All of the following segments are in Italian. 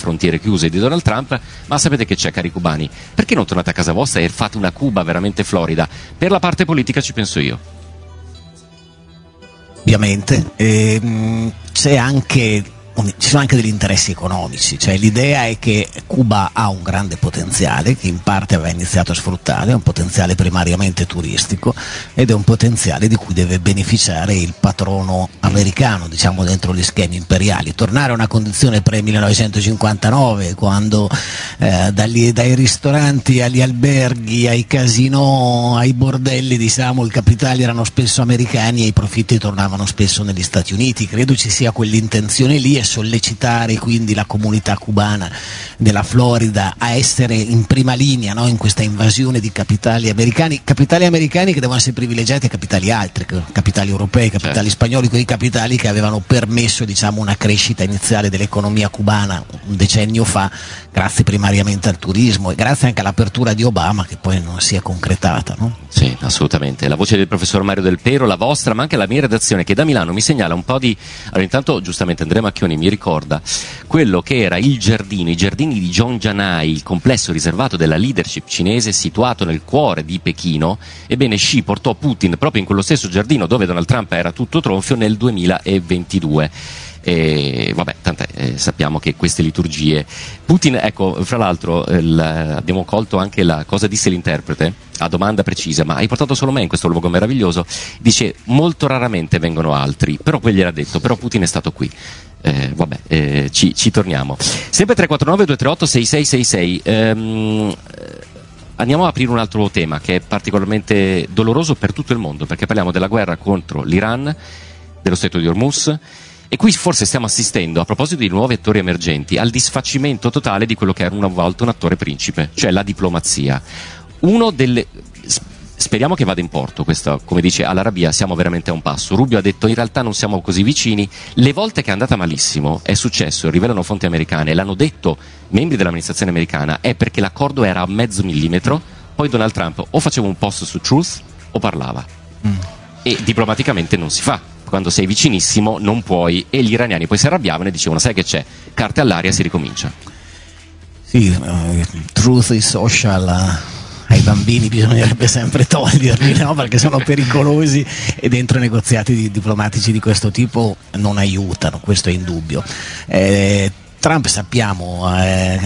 frontiere chiuse di Donald Trump, ma sapete che c'è, cari cubani? Perché non tornate a casa vostra e fate una Cuba veramente florida? Per la parte politica ci penso io. Ovviamente ci sono anche degli interessi economici, cioè l'idea è che Cuba ha un grande potenziale che in parte aveva iniziato a sfruttare, è un potenziale primariamente turistico ed è un potenziale di cui deve beneficiare il patrono americano, diciamo, dentro gli schemi imperiali. Tornare a una condizione pre-1959, quando dai ristoranti agli alberghi, ai casinò, ai bordelli, diciamo, i capitali erano spesso americani e i profitti tornavano spesso negli Stati Uniti. Credo ci sia quell'intenzione lì, e sollecitare quindi la comunità cubana della Florida a essere in prima linea, no, in questa invasione di capitali americani che devono essere privilegiati a capitali altri, capitali europei, capitali spagnoli, quei capitali che avevano permesso, diciamo, una crescita iniziale dell'economia cubana un decennio fa, grazie primariamente al turismo e grazie anche all'apertura di Obama, che poi non si è concretata, no? Sì, assolutamente. La voce del professor Mario Del Pero, la vostra, ma anche la mia redazione, che da Milano mi segnala un po' di... Allora, intanto, giustamente, Andrea Macchioni mi ricorda quello che era i giardini di Zhongjianai, il complesso riservato della leadership cinese situato nel cuore di Pechino. Ebbene, Xi portò Putin proprio in quello stesso giardino dove Donald Trump era tutto tronfio nel 2022. E vabbè, tant'è, sappiamo che queste liturgie Putin, ecco, fra l'altro abbiamo colto anche la cosa disse l'interprete a domanda precisa: ma hai portato solo me in questo luogo meraviglioso? Dice: molto raramente vengono altri, però poi gliel'ha detto, però Putin è stato qui. Ci torniamo sempre. 349 238 6666. Andiamo a aprire un altro tema che è particolarmente doloroso per tutto il mondo, perché parliamo della guerra contro l'Iran, dello Stretto di Hormuz. E qui forse stiamo assistendo, a proposito di nuovi attori emergenti, al disfacimento totale di quello che era una volta un attore principe, cioè la diplomazia. Speriamo che vada in porto questa, come dice all'Arabia, siamo veramente a un passo. Rubio ha detto: in realtà non siamo così vicini. Le volte che è andata malissimo è successo, rivelano fonti americane, l'hanno detto membri dell'amministrazione americana, è perché l'accordo era a mezzo millimetro, poi Donald Trump o faceva un post su Truth o parlava. E diplomaticamente non si fa. Quando sei vicinissimo non puoi, e gli iraniani poi si arrabbiavano e dicevano: sai che c'è, carte all'aria, si ricomincia. Sì, truth is social, ai bambini bisognerebbe sempre toglierli, no? Perché sono pericolosi e dentro negoziati diplomatici di questo tipo non aiutano, questo è indubbio. Trump, sappiamo, è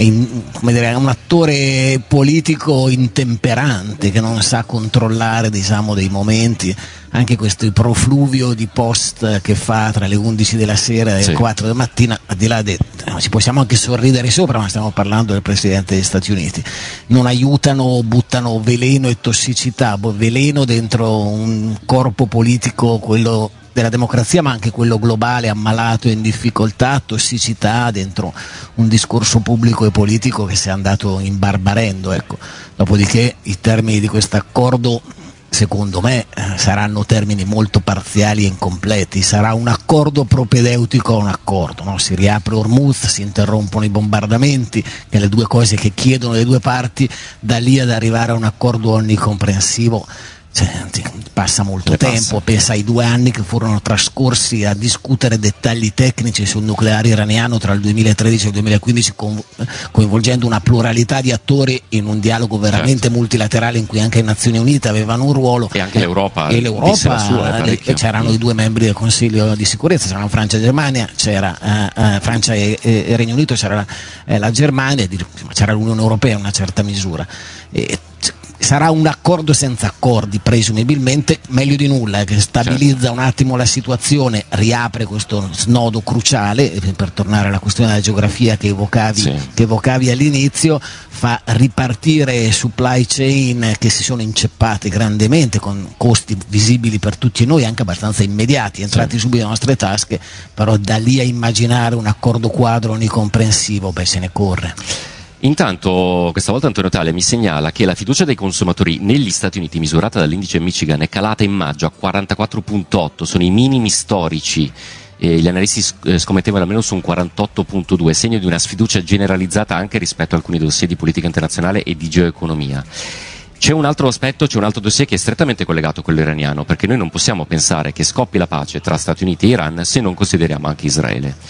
un attore politico intemperante che non sa controllare, diciamo, dei momenti. Anche questo profluvio di post che fa tra le 11 della sera e le 4 della mattina, al di là ci possiamo anche sorridere sopra, ma stiamo parlando del Presidente degli Stati Uniti, non aiutano, buttano veleno e tossicità, veleno dentro un corpo politico, quello della democrazia, ma anche quello globale, ammalato e in difficoltà, tossicità dentro un discorso pubblico e politico che si è andato imbarbarendo, ecco. Dopodiché i termini di questo accordo, secondo me, saranno termini molto parziali e incompleti. Sarà un accordo propedeutico a un accordo, no? Si riapre Hormuz, si interrompono i bombardamenti, che le due cose che chiedono le due parti, da lì ad arrivare a un accordo onnicomprensivo passa molto tempo. Pensa ai 2 anni che furono trascorsi a discutere dettagli tecnici sul nucleare iraniano tra il 2013 e il 2015, coinvolgendo una pluralità di attori in un dialogo veramente multilaterale in cui anche le Nazioni Unite avevano un ruolo, e anche l'Europa disse la sua, c'erano i 2 membri del Consiglio di sicurezza, c'erano Francia e Germania, c'era Francia e Regno Unito, c'era la Germania, c'era l'Unione Europea in una certa misura. Sarà un accordo senza accordi, presumibilmente, meglio di nulla, che stabilizza un attimo la situazione, riapre questo snodo cruciale, per tornare alla questione della geografia che evocavi all'inizio, fa ripartire supply chain che si sono inceppate grandemente con costi visibili per tutti noi, anche abbastanza immediati, entrati subito nelle nostre tasche, però da lì a immaginare un accordo quadro onnicomprensivo, se ne corre. Intanto, questa volta Antonio Tale mi segnala che la fiducia dei consumatori negli Stati Uniti, misurata dall'indice Michigan, è calata in maggio a 44,8, sono i minimi storici. Gli analisti scommettevano almeno su un 48,2, segno di una sfiducia generalizzata anche rispetto a alcuni dossier di politica internazionale e di geoeconomia. C'è un altro aspetto, c'è un altro dossier che è strettamente collegato a quello iraniano, perché noi non possiamo pensare che scoppi la pace tra Stati Uniti e Iran se non consideriamo anche Israele.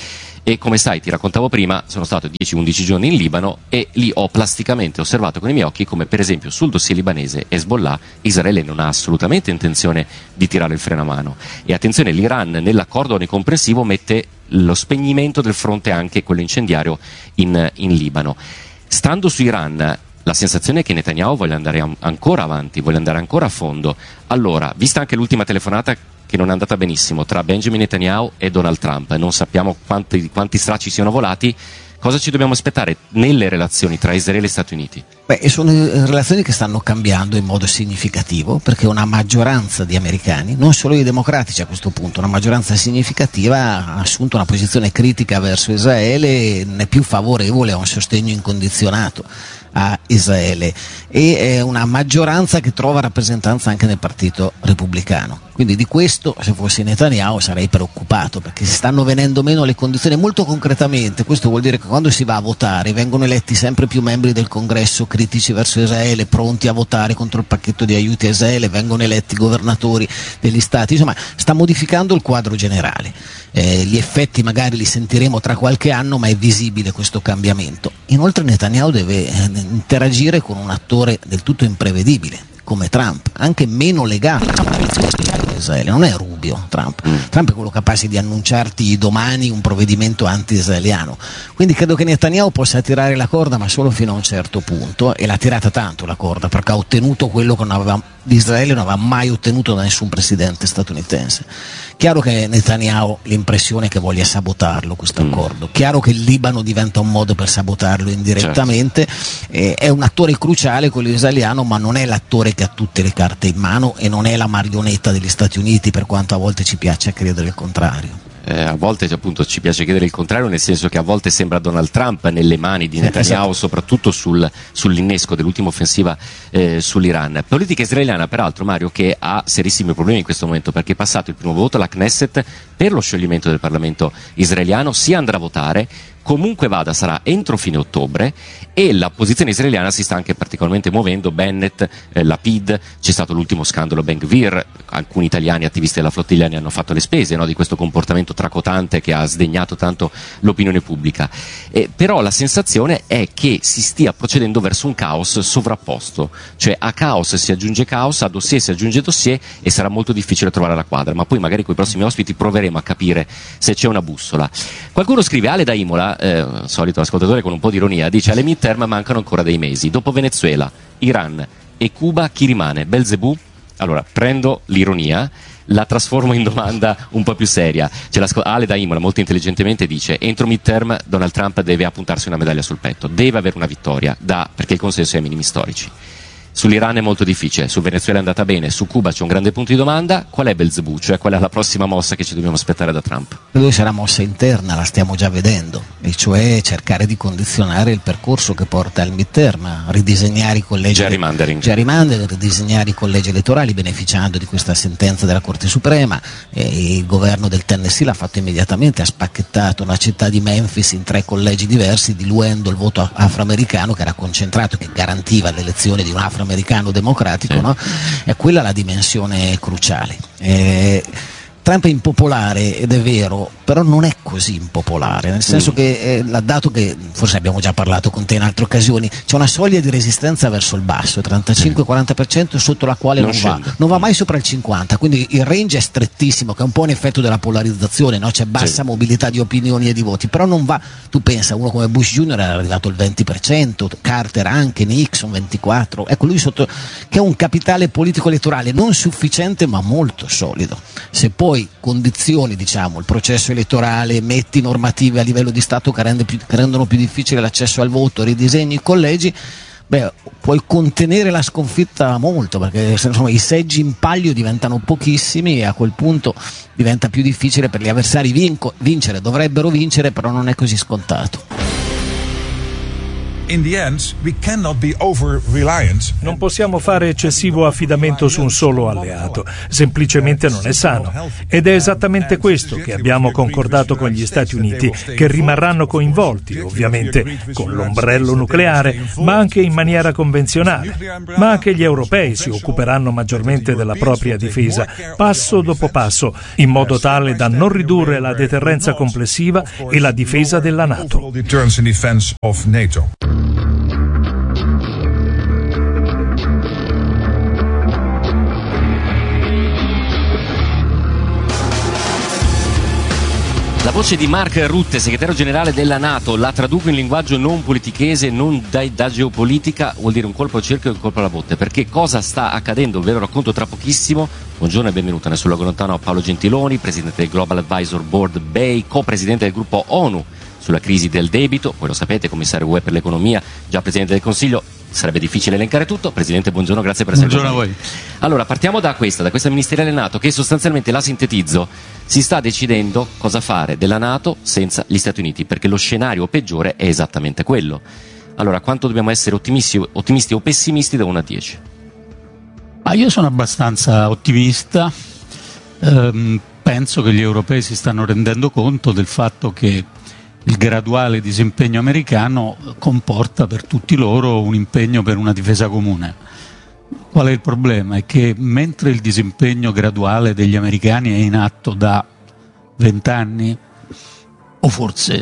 E come sai, ti raccontavo prima, sono stato 10-11 giorni in Libano e lì ho plasticamente osservato con i miei occhi come per esempio sul dossier libanese Hezbollah Israele non ha assolutamente intenzione di tirare il freno a mano. E attenzione, l'Iran nell'accordo onnicomprensivo mette lo spegnimento del fronte, anche quello incendiario, in Libano. Stando su Iran, la sensazione è che Netanyahu voglia andare ancora avanti, voglia andare ancora a fondo. Allora, vista anche l'ultima telefonata che non è andata benissimo tra Benjamin Netanyahu e Donald Trump, non sappiamo quanti stracci siano volati, cosa ci dobbiamo aspettare nelle relazioni tra Israele e Stati Uniti? Sono relazioni che stanno cambiando in modo significativo, perché una maggioranza di americani, non solo i democratici a questo punto, una maggioranza significativa ha assunto una posizione critica verso Israele e non è più favorevole a un sostegno incondizionato a Israele, e è una maggioranza che trova rappresentanza anche nel partito repubblicano. Quindi di questo, se fossi Netanyahu, sarei preoccupato, perché si stanno venendo meno le condizioni. Molto concretamente questo vuol dire che quando si va a votare vengono eletti sempre più membri del Congresso critici verso Israele, pronti a votare contro il pacchetto di aiuti a Israele, vengono eletti governatori degli stati, insomma sta modificando il quadro generale. Gli effetti magari li sentiremo tra qualche anno, ma è visibile questo cambiamento. Inoltre Netanyahu deve interagire con un attore del tutto imprevedibile come Trump, anche meno legato a Israele. Non è Rubio Trump è quello capace di annunciarti domani un provvedimento anti-israeliano. Quindi credo che Netanyahu possa tirare la corda, ma solo fino a un certo punto, e l'ha tirata tanto la corda, perché ha ottenuto quello che di Israele non aveva mai ottenuto da nessun presidente statunitense. Chiaro che Netanyahu l'impressione è che voglia sabotarlo questo accordo, chiaro che il Libano diventa un modo per sabotarlo indirettamente, certo. È un attore cruciale quello israeliano, ma non è l'attore che ha tutte le carte in mano e non è la marionetta degli Stati Uniti, per quanto a volte ci piace credere il contrario. A volte appunto ci piace chiedere il contrario, nel senso che a volte sembra Donald Trump nelle mani di Netanyahu, soprattutto sull'innesco dell'ultima offensiva sull'Iran. Politica israeliana, peraltro, Mario, che ha serissimi problemi in questo momento, perché è passato il primo voto alla Knesset per lo scioglimento del Parlamento israeliano, si andrà a votare, comunque vada sarà entro fine ottobre, e la posizione israeliana si sta anche particolarmente muovendo. Bennett, Lapid, c'è stato l'ultimo scandalo Ben Gvir, alcuni italiani attivisti della flottiglia ne hanno fatto le spese, no, di questo comportamento tracotante che ha sdegnato tanto l'opinione pubblica. Però la sensazione è che si stia procedendo verso un caos sovrapposto, cioè a caos si aggiunge caos, a dossier si aggiunge dossier, e sarà molto difficile trovare la quadra, ma poi magari con i prossimi ospiti proveremo a capire se c'è una bussola. Qualcuno scrive, Ale da Imola, solito ascoltatore con un po' di ironia, dice: alle midterm mancano ancora dei mesi, dopo Venezuela, Iran e Cuba chi rimane? Belzebù? Allora, prendo l'ironia, la trasformo in domanda un po' più seria. Ale da Imola molto intelligentemente dice: entro midterm Donald Trump deve appuntarsi una medaglia sul petto, deve avere una vittoria, perché il consenso è ai minimi storici. Sull'Iran è molto difficile, su Venezuela è andata bene, su Cuba c'è un grande punto di domanda. Qual è Belzebù? Cioè qual è la prossima mossa che ci dobbiamo aspettare da Trump? Credo sarà mossa interna, la stiamo già vedendo, e cioè cercare di condizionare il percorso che porta al midterm, ridisegnare i collegi, gerrymandering, ridisegnare i collegi elettorali beneficiando di questa sentenza della Corte Suprema. Il governo del Tennessee l'ha fatto immediatamente, ha spacchettato la città di Memphis in 3 collegi diversi, diluendo il voto afroamericano che era concentrato, che garantiva l'elezione di un afroamericano democratico, no? È quella la dimensione cruciale. Trump è impopolare, ed è vero, però non è così impopolare, nel senso che dato che, forse abbiamo già parlato con te in altre occasioni, c'è una soglia di resistenza verso il basso, 35-40%, sotto la quale non va mai sopra il 50%, quindi il range è strettissimo, che è un po' un effetto della polarizzazione, no? C'è bassa mobilità di opinioni e di voti, però non va, tu pensa, uno come Bush Jr. era arrivato al 20%, Carter anche, Nixon 24%, ecco lui che è un capitale politico elettorale non sufficiente ma molto solido. Se poi condizioni, diciamo, il processo elettorale, metti normative a livello di Stato che rendono più difficile l'accesso al voto, ridisegni i collegi, puoi contenere la sconfitta molto, perché insomma, i seggi in palio diventano pochissimi e a quel punto diventa più difficile per gli avversari vincere. Dovrebbero vincere, però non è così scontato. Non possiamo fare eccessivo affidamento su un solo alleato, semplicemente non è sano. Ed è esattamente questo che abbiamo concordato con gli Stati Uniti, che rimarranno coinvolti, ovviamente con l'ombrello nucleare, ma anche in maniera convenzionale. Ma anche gli europei si occuperanno maggiormente della propria difesa, passo dopo passo, in modo tale da non ridurre la deterrenza complessiva e la difesa della NATO. La voce di Mark Rutte, segretario generale della NATO, la traduco in linguaggio non politichese, non da geopolitica, vuol dire un colpo al cerchio e un colpo alla botte, perché cosa sta accadendo, ve lo racconto tra pochissimo. Buongiorno e benvenuta nel Sul Lago Lontano a Paolo Gentiloni, presidente del Global Advisor Board BEI, co-presidente del gruppo ONU sulla crisi del debito, poi lo sapete, commissario UE per l'economia, già presidente del Consiglio. Sarebbe difficile elencare tutto. Presidente, buongiorno, grazie per essere qui. Buongiorno a voi. Allora, partiamo da questa ministeriale NATO che sostanzialmente, la sintetizzo, si sta decidendo cosa fare della NATO senza gli Stati Uniti, perché lo scenario peggiore è esattamente quello. Allora, quanto dobbiamo essere ottimisti o pessimisti da 1 a 10? Io sono abbastanza ottimista. Penso che gli europei si stanno rendendo conto del fatto che il graduale disimpegno americano comporta per tutti loro un impegno per una difesa comune. Qual è il problema? È che mentre il disimpegno graduale degli americani è in atto da 20 anni, o forse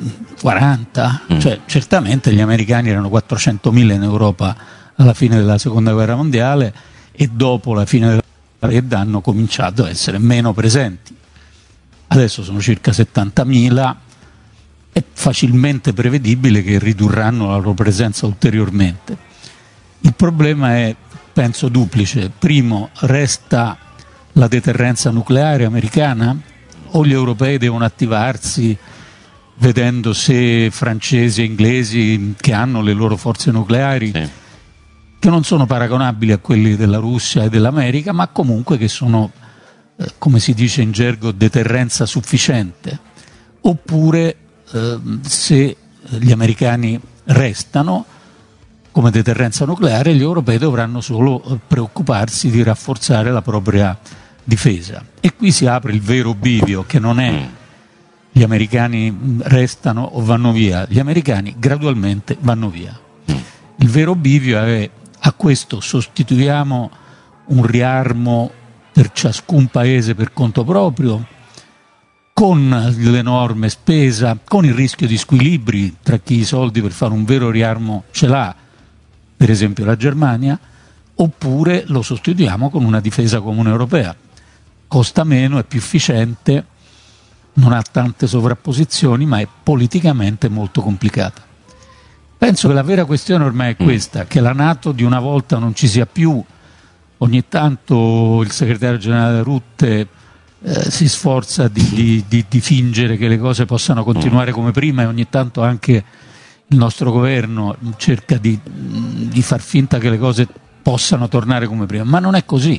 40, cioè certamente gli americani erano 400.000 in Europa alla fine della Seconda Guerra Mondiale e dopo la fine della guerra hanno cominciato a essere meno presenti. Adesso sono circa 70.000. È facilmente prevedibile che ridurranno la loro presenza ulteriormente. Il problema è, penso, duplice. Primo, resta la deterrenza nucleare americana, o gli europei devono attivarsi vedendo se francesi e inglesi, che hanno le loro forze nucleari, che non sono paragonabili a quelli della Russia e dell'America, ma comunque che sono, come si dice in gergo, deterrenza sufficiente, oppure se gli americani restano come deterrenza nucleare, gli europei dovranno solo preoccuparsi di rafforzare la propria difesa. E qui si apre il vero bivio, che non è gli americani restano o vanno via, gli americani gradualmente vanno via. Il vero bivio è: a questo sostituiamo un riarmo per ciascun paese per conto proprio, con l'enorme spesa, con il rischio di squilibri tra chi i soldi per fare un vero riarmo ce l'ha, per esempio la Germania, oppure lo sostituiamo con una difesa comune europea. Costa meno, è più efficiente, non ha tante sovrapposizioni, ma è politicamente molto complicata. Penso che la vera questione ormai è questa, che la NATO di una volta non ci sia più. Ogni tanto il segretario generale Rutte si sforza di fingere che le cose possano continuare come prima, e ogni tanto anche il nostro governo cerca di far finta che le cose possano tornare come prima, ma non è così.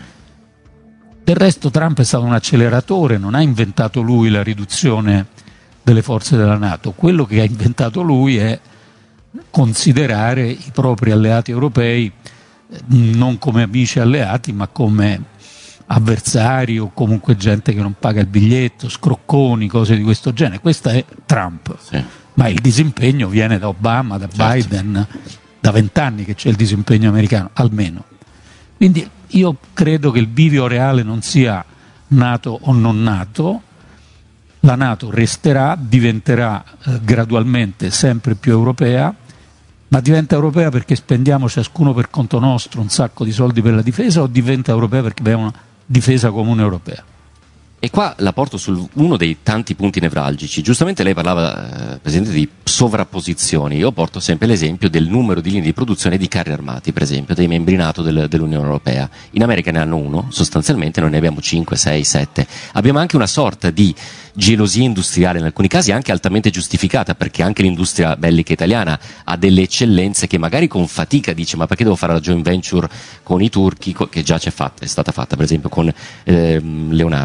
Del resto Trump è stato un acceleratore, non ha inventato lui la riduzione delle forze della NATO. Quello che ha inventato lui è considerare i propri alleati europei non come amici alleati, ma come avversari o comunque gente che non paga il biglietto, scrocconi, cose di questo genere. Questo è Trump. Ma il disimpegno viene da Obama, da Biden, da 20 anni che c'è il disimpegno americano, almeno. Quindi io credo che il bivio reale non sia NATO o non NATO. La NATO resterà, diventerà gradualmente sempre più europea, ma diventa europea perché spendiamo ciascuno per conto nostro un sacco di soldi per la difesa, o diventa europea perché abbiamo una difesa comune europea? E qua la porto su uno dei tanti punti nevralgici. Giustamente lei parlava, Presidente, di sovrapposizioni. Io porto sempre l'esempio del numero di linee di produzione di carri armati, per esempio, dei membri NATO dell'Unione Europea. In America ne hanno uno, sostanzialmente noi ne abbiamo 5, 6, 7. Abbiamo anche una sorta di gelosia industriale, in alcuni casi anche altamente giustificata, perché anche l'industria bellica italiana ha delle eccellenze che magari con fatica dice: ma perché devo fare la joint venture con i turchi, che già è stata fatta per esempio con Leonardo.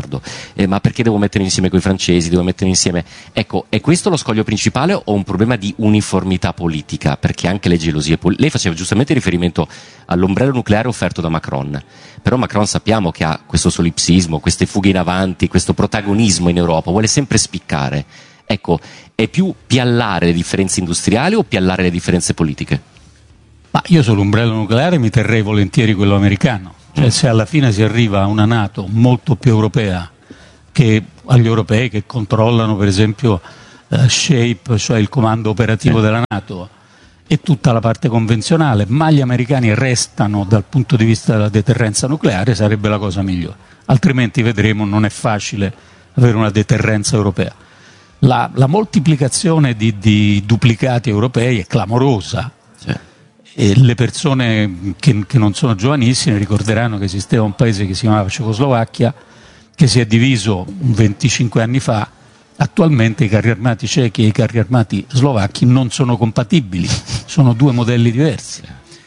ma perché devo mettere insieme coi francesi, devo mettere insieme... Ecco, è questo lo scoglio principale o un problema di uniformità politica? Perché anche le gelosie lei faceva giustamente riferimento all'ombrello nucleare offerto da Macron, però Macron sappiamo che ha questo solipsismo, queste fughe in avanti, questo protagonismo in Europa, vuole sempre spiccare. Ecco, è più piallare le differenze industriali o piallare le differenze politiche? Ma io sull'ombrello nucleare mi terrei volentieri quello americano. Cioè, se alla fine si arriva a una NATO molto più europea che agli europei che controllano per esempio SHAPE, cioè il comando operativo della NATO, e tutta la parte convenzionale, ma gli americani restano dal punto di vista della deterrenza nucleare, sarebbe la cosa migliore. Altrimenti vedremo, non è facile avere una deterrenza europea. La moltiplicazione di duplicati europei è clamorosa. Sì. E le persone che non sono giovanissime ricorderanno che esisteva un paese che si chiamava Cecoslovacchia, che si è diviso 25 anni fa. Attualmente i carri armati cechi e i carri armati slovacchi non sono compatibili, sono due modelli diversi.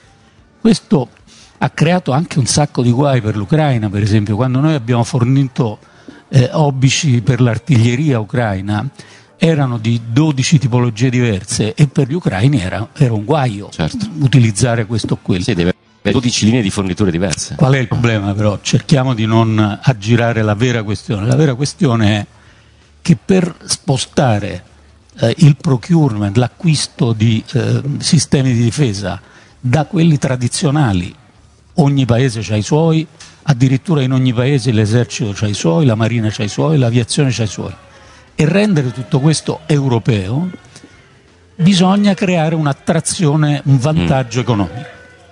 Questo ha creato anche un sacco di guai per l'Ucraina, per esempio, quando noi abbiamo fornito obici per l'artiglieria ucraina, erano di 12 tipologie diverse e per gli ucraini era un guaio, certo, utilizzare questo o quello. Sì, deve avere 12 linee di forniture diverse. Qual è il problema però? Cerchiamo di non aggirare la vera questione. La vera questione è che per spostare il procurement, l'acquisto di sistemi di difesa da quelli tradizionali, ogni paese ha i suoi, addirittura in ogni paese l'esercito ha i suoi, la marina ha i suoi, l'aviazione ha i suoi, e rendere tutto questo europeo, bisogna creare un'attrazione, un vantaggio economico.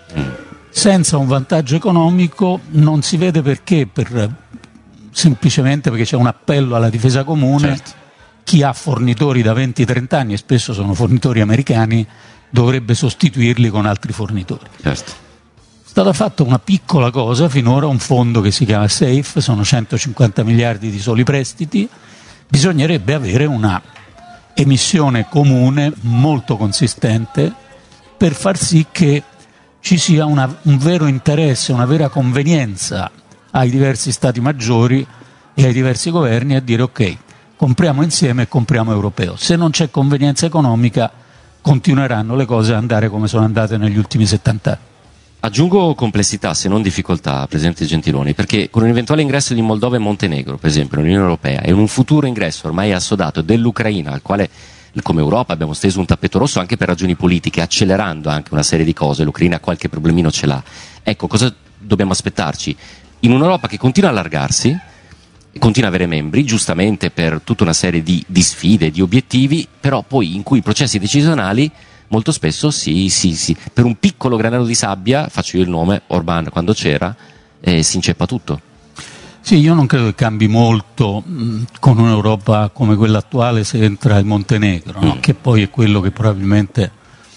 Senza un vantaggio economico non si vede perché, semplicemente perché c'è un appello alla difesa comune, certo, chi ha fornitori da 20-30 anni, e spesso sono fornitori americani, dovrebbe sostituirli con altri fornitori. Certo. È stata fatta una piccola cosa finora, un fondo che si chiama SAFE, sono 150 miliardi di soli prestiti, bisognerebbe avere una emissione comune molto consistente per far sì che ci sia un vero interesse, una vera convenienza ai diversi stati maggiori e ai diversi governi a dire ok, compriamo insieme e compriamo europeo. Se non c'è convenienza economica continueranno le cose ad andare come sono andate negli ultimi 70 anni. Aggiungo complessità, se non difficoltà, Presidente Gentiloni, perché con un eventuale ingresso di Moldova e Montenegro, per esempio, nell'Unione Europea, e un futuro ingresso ormai assodato dell'Ucraina, al quale come Europa abbiamo steso un tappeto rosso anche per ragioni politiche, accelerando anche una serie di cose, l'Ucraina qualche problemino ce l'ha. Ecco, cosa dobbiamo aspettarci? In un'Europa che continua a allargarsi, continua ad avere membri, giustamente per tutta una serie di sfide, di obiettivi, però poi in cui i processi decisionali molto spesso per un piccolo granello di sabbia, faccio io il nome, Orbán quando c'era, si inceppa tutto. Sì, io non credo che cambi molto con un'Europa come quella attuale se entra il Montenegro, no? Che poi è quello che probabilmente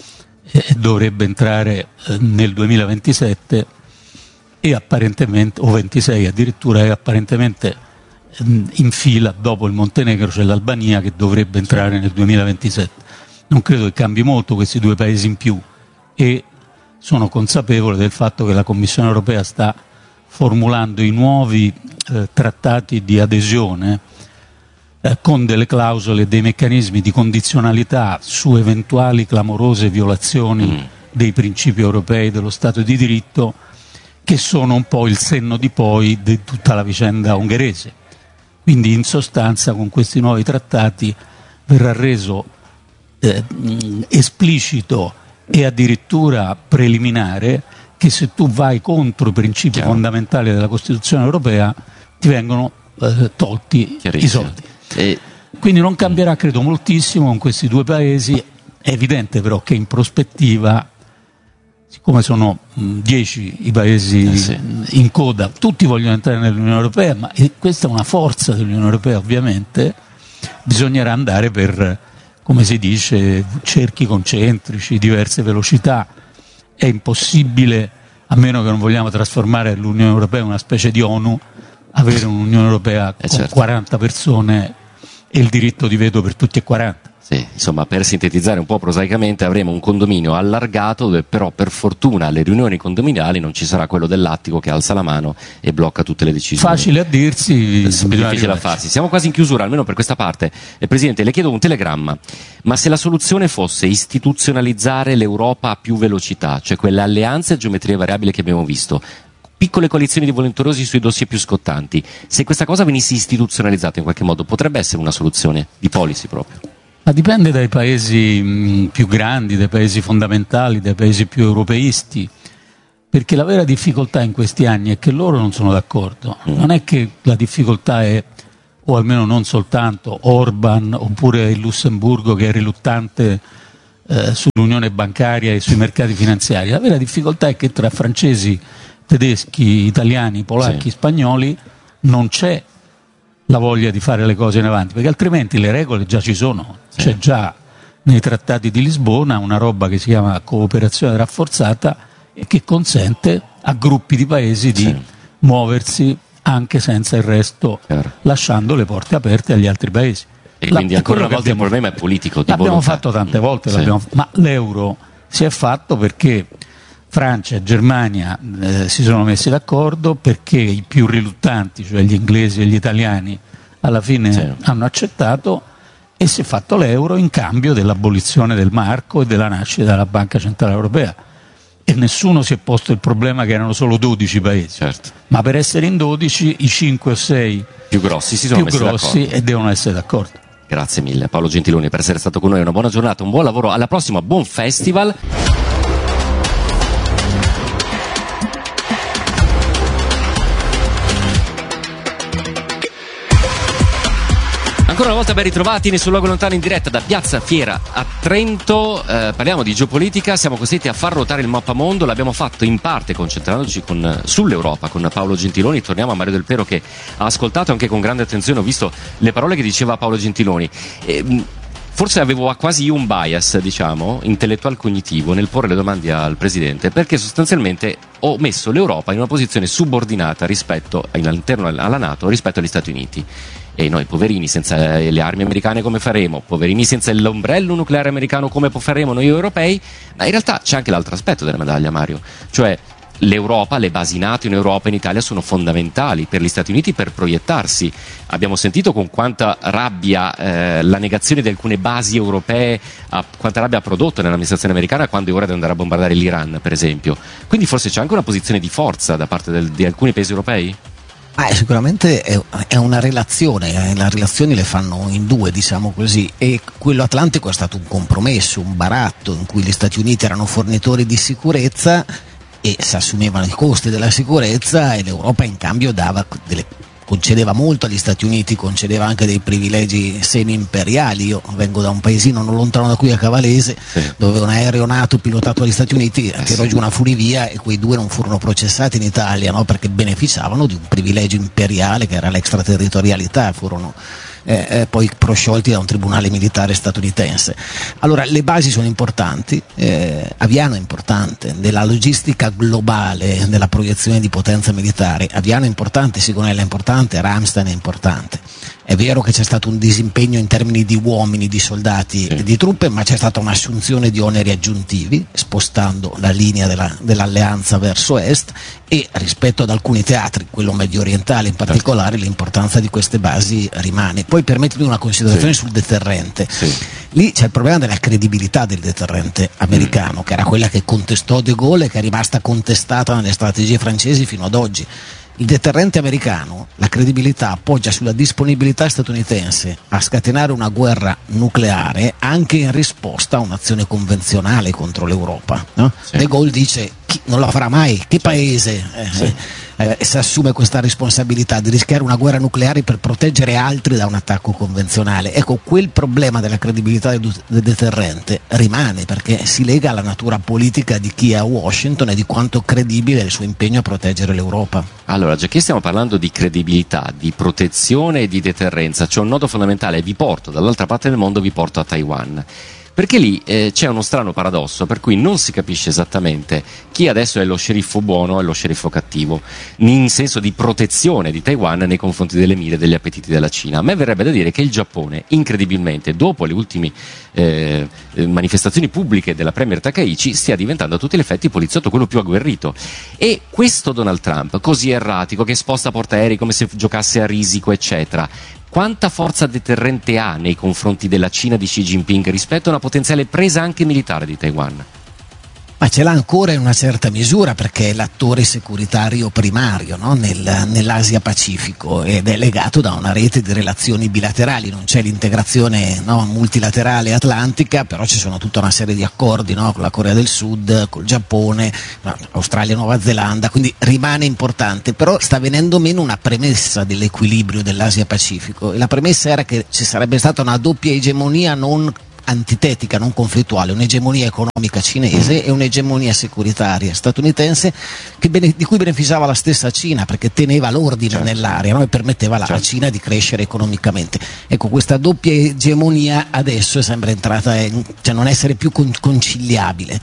dovrebbe entrare nel 2027 e apparentemente, o 26 addirittura, e apparentemente in fila dopo il Montenegro c'è l'Albania che dovrebbe entrare nel 2027. Non credo che cambi molto questi due paesi in più e sono consapevole del fatto che la Commissione europea sta formulando i nuovi trattati di adesione con delle clausole e dei meccanismi di condizionalità su eventuali clamorose violazioni dei principi europei dello Stato di diritto, che sono un po' il senno di poi di tutta la vicenda ungherese. Quindi in sostanza con questi nuovi trattati verrà reso esplicito e addirittura preliminare che se tu vai contro i principi fondamentali della Costituzione europea ti vengono tolti i soldi. Quindi non cambierà credo moltissimo con questi due paesi. È evidente però che in prospettiva, siccome sono 10 i paesi in coda, tutti vogliono entrare nell'Unione Europea, ma questa è una forza dell'Unione Europea ovviamente, bisognerà andare per, come si dice, cerchi concentrici, diverse velocità. È impossibile, a meno che non vogliamo trasformare l'Unione Europea in una specie di ONU, avere un'Unione Europea con 40 persone e il diritto di veto per tutti e 40. Sì, insomma, per sintetizzare un po' prosaicamente, avremo un condominio allargato dove però per fortuna alle riunioni condominiali non ci sarà quello dell'attico che alza la mano e blocca tutte le decisioni. Facile a dirsi, difficile da farsi. Siamo quasi in chiusura, almeno per questa parte. Presidente, le chiedo un telegramma, ma se la soluzione fosse istituzionalizzare l'Europa a più velocità, cioè quelle alleanze a geometria variabile che abbiamo visto, piccole coalizioni di volenterosi sui dossier più scottanti, se questa cosa venisse istituzionalizzata in qualche modo, potrebbe essere una soluzione di policy proprio? Ma dipende dai paesi più grandi, dai paesi fondamentali, dai paesi più europeisti, perché la vera difficoltà in questi anni è che loro non sono d'accordo. Non è che la difficoltà è, o almeno non soltanto, Orban oppure il Lussemburgo che è riluttante sull'unione bancaria e sui mercati finanziari. La vera difficoltà è che tra francesi, tedeschi, italiani, polacchi, spagnoli non c'è la voglia di fare le cose in avanti, perché altrimenti le regole già ci sono. C'è già nei trattati di Lisbona una roba che si chiama cooperazione rafforzata e che consente a gruppi di paesi di muoversi anche senza il resto, lasciando le porte aperte agli altri paesi. E quindi ancora una volta il problema è politico. L'abbiamo fatto tante volte, ma l'euro si è fatto perché Francia e Germania si sono messi d'accordo, perché i più riluttanti, cioè gli inglesi e gli italiani, alla fine hanno accettato, e si è fatto l'euro in cambio dell'abolizione del marco e della nascita della Banca Centrale Europea. E nessuno si è posto il problema che erano solo 12 paesi, ma per essere in 12 i 5 o 6 più grossi si sono messi d'accordo e devono essere d'accordo. Grazie mille Paolo Gentiloni per essere stato con noi, una buona giornata, un buon lavoro, alla prossima, buon festival. Ancora una volta ben ritrovati nel suo luogo lontano in diretta da Piazza Fiera a Trento. Parliamo di geopolitica, siamo costretti a far ruotare il mappamondo, l'abbiamo fatto in parte concentrandoci sull'Europa con Paolo Gentiloni. Torniamo a Mario Del Pero che ha ascoltato anche con grande attenzione, ho visto le parole che diceva Paolo Gentiloni. Forse avevo quasi un bias, diciamo, intellettual cognitivo nel porre le domande al Presidente, perché sostanzialmente ho messo l'Europa in una posizione subordinata all'interno alla NATO rispetto agli Stati Uniti. E noi poverini senza le armi americane come faremo? Poverini senza l'ombrello nucleare americano come faremo noi europei? Ma in realtà c'è anche l'altro aspetto della medaglia, Mario, cioè l'Europa, le basi NATO in Europa e in Italia sono fondamentali per gli Stati Uniti per proiettarsi. Abbiamo sentito con quanta rabbia la negazione di alcune basi europee, quanta rabbia ha prodotto nell'amministrazione americana quando è ora di andare a bombardare l'Iran, per esempio. Quindi forse c'è anche una posizione di forza da parte di alcuni paesi europei? Sicuramente è una relazione, le relazioni le fanno in due, diciamo così, e quello atlantico è stato un compromesso, un baratto in cui gli Stati Uniti erano fornitori di sicurezza e si assumevano i costi della sicurezza, e l'Europa in cambio concedeva molto agli Stati Uniti, concedeva anche dei privilegi semi-imperiali. Io vengo da un paesino non lontano da qui, a Cavalese, dove un aereo NATO pilotato dagli Stati Uniti tirò giù una funivia e quei due non furono processati in Italia, no? Perché beneficiavano di un privilegio imperiale che era l'extraterritorialità, furono poi prosciolti da un tribunale militare statunitense. Allora le basi sono importanti, Aviano è importante, nella logistica globale, nella proiezione di potenza militare, Aviano è importante, Sigonella è importante, Ramstein è importante. È vero che c'è stato un disimpegno in termini di uomini, di soldati e di truppe, ma c'è stata un'assunzione di oneri aggiuntivi, spostando la linea dell'alleanza verso est, e rispetto ad alcuni teatri, quello medio orientale in particolare, l'importanza di queste basi rimane. Poi permettimi una considerazione sul deterrente. Lì c'è il problema della credibilità del deterrente americano, che era quella che contestò De Gaulle e che è rimasta contestata nelle strategie francesi fino ad oggi. Il deterrente americano, la credibilità appoggia sulla disponibilità statunitense a scatenare una guerra nucleare anche in risposta a un'azione convenzionale contro l'Europa, no? De Gaulle dice: non la farà mai, che paese si assume questa responsabilità di rischiare una guerra nucleare per proteggere altri da un attacco convenzionale? Ecco, quel problema della credibilità del deterrente rimane, perché si lega alla natura politica di chi è a Washington e di quanto credibile è il suo impegno a proteggere l'Europa. Allora, già che stiamo parlando di credibilità, di protezione e di deterrenza, c'è un nodo fondamentale: vi porto dall'altra parte del mondo, vi porto a Taiwan. perché lì c'è uno strano paradosso per cui non si capisce esattamente chi adesso è lo sceriffo buono e lo sceriffo cattivo, in senso di protezione di Taiwan nei confronti delle mire e degli appetiti della Cina. A me verrebbe da dire che il Giappone, incredibilmente, dopo le ultime manifestazioni pubbliche della premier Takaichi, stia diventando a tutti gli effetti poliziotto, quello più agguerrito. E questo Donald Trump, così erratico, che sposta portaerei come se giocasse a risico, eccetera, quanta forza deterrente ha nei confronti della Cina di Xi Jinping rispetto a una potenziale presa anche militare di Taiwan? Ma ce l'ha ancora in una certa misura, perché è l'attore securitario primario, no? Nell'Asia Pacifico, ed è legato da una rete di relazioni bilaterali. Non c'è l'integrazione, no, multilaterale atlantica, però ci sono tutta una serie di accordi, no? Con la Corea del Sud, col Giappone, Australia, Nuova Zelanda, quindi rimane importante. Però sta venendo meno una premessa dell'equilibrio dell'Asia Pacifico, e la premessa era che ci sarebbe stata una doppia egemonia non antitetica, non conflittuale, un'egemonia economica cinese e un'egemonia securitaria statunitense di cui beneficiava la stessa Cina, perché teneva l'ordine nell'area, no? E permetteva alla Cina di crescere economicamente. Ecco, questa doppia egemonia adesso sembra entrata cioè non essere più conciliabile.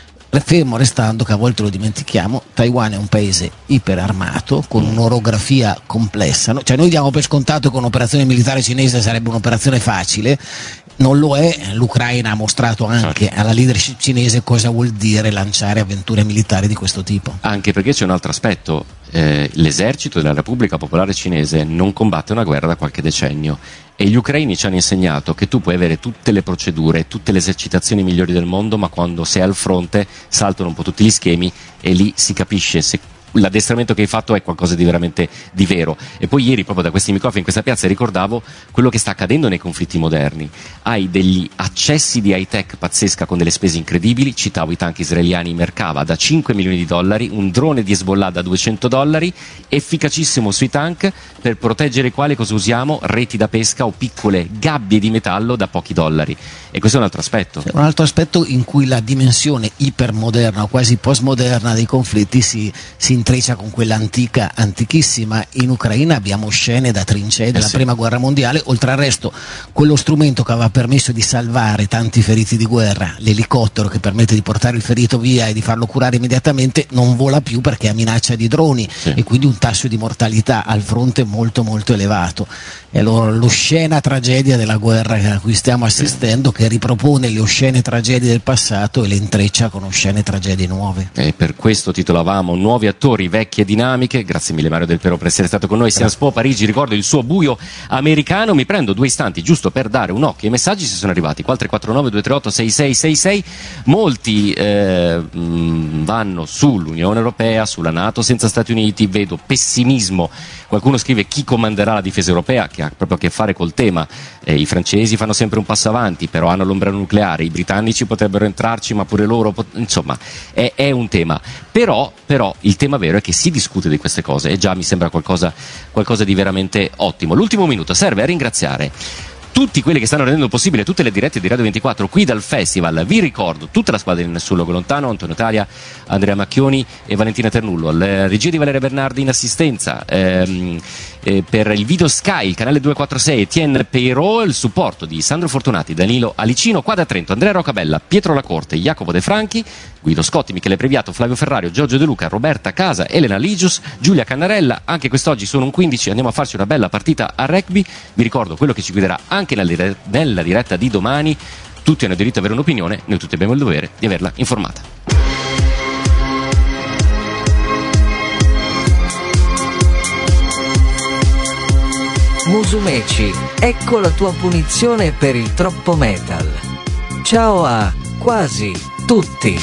Fermo restando che, a volte lo dimentichiamo, Taiwan è un paese iperarmato con un'orografia complessa, no? Cioè noi diamo per scontato che un'operazione militare cinese sarebbe un'operazione facile. Non lo è. L'Ucraina ha mostrato anche alla leadership cinese cosa vuol dire lanciare avventure militari di questo tipo. Anche perché c'è un altro aspetto, l'esercito della Repubblica Popolare Cinese non combatte una guerra da qualche decennio, e gli ucraini ci hanno insegnato che tu puoi avere tutte le procedure, tutte le esercitazioni migliori del mondo, ma quando sei al fronte saltano un po' tutti gli schemi e lì si capisce se l'addestramento che hai fatto è qualcosa di veramente di vero. E poi ieri, proprio da questi microfoni in questa piazza, ricordavo quello che sta accadendo nei conflitti moderni. Hai degli accessi di high tech pazzesca con delle spese incredibili. Citavo i tank israeliani Merkava da $5 milioni, un drone di Hezbollah da $200, efficacissimo sui tank, per proteggere i quali cosa usiamo? Reti da pesca o piccole gabbie di metallo da pochi dollari. E questo è un altro aspetto. Un altro aspetto in cui la dimensione ipermoderna o quasi postmoderna dei conflitti si intreccia con quella antichissima. In Ucraina abbiamo scene da trincee della prima guerra mondiale. Oltre al resto, quello strumento che aveva permesso di salvare tanti feriti di guerra, l'elicottero che permette di portare il ferito via e di farlo curare immediatamente, non vola più perché ha minaccia di droni e quindi un tasso di mortalità al fronte molto molto elevato. E allora l'oscena tragedia della guerra a cui stiamo assistendo, che ripropone le oscene tragedie del passato e le intreccia con oscene tragedie nuove. E per questo titolavamo Nuovi attori, vecchie dinamiche. Grazie mille Mario Del Pero per essere stato con noi. Sciences Po Parigi, ricordo il suo buio americano. Mi prendo 2 istanti giusto per dare un occhio ai messaggi, se sono arrivati. 439 238 6666. Molti vanno sull'Unione Europea, sulla NATO senza Stati Uniti. Vedo pessimismo. Qualcuno scrive: chi comanderà la difesa europea, che ha proprio a che fare col tema. I francesi fanno sempre un passo avanti, però hanno l'ombrello nucleare. I britannici potrebbero entrarci, ma pure loro insomma è un tema. Però il tema vero è che si discute di queste cose, e già mi sembra qualcosa di veramente ottimo. L'ultimo minuto serve a ringraziare tutti quelli che stanno rendendo possibile tutte le dirette di Radio 24 qui dal festival. Vi ricordo tutta la squadra di Nessun Luogo Lontano: Antonio Talia, Andrea Macchioni e Valentina Ternullo, la regia di Valeria Bernardi in assistenza, per il video Sky, il canale 246, Etienne Peiro, il supporto di Sandro Fortunati, Danilo Alicino, qua da Trento Andrea Rocabella, Pietro Lacorte, Jacopo De Franchi, Guido Scotti, Michele Previato, Flavio Ferrario, Giorgio De Luca, Roberta Casa, Elena Ligius, Giulia Cannarella. Anche quest'oggi sono un 15, andiamo a farci una bella partita a rugby. Vi ricordo quello che ci guiderà anche nella diretta di domani. Tutti hanno diritto ad avere un'opinione, noi tutti abbiamo il dovere di averla informata. Musumeci, ecco la tua punizione per il troppo metal. Ciao a quasi tutti.